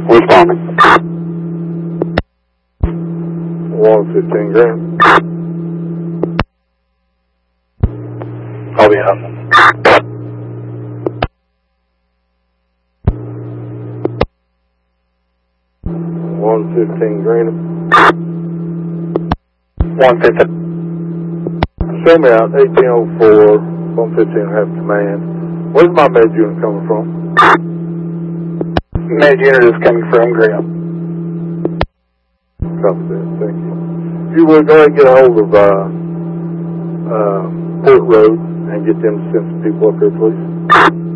Responding. 115 Green. I'll be up. 115 Green. 115. Show me out, 1804, 115 have command. Where's my med unit coming from? Med unit is coming from Graham. Copy that, thank you. If you would, go ahead and get a hold of Port Road and get them to send some people up there, please.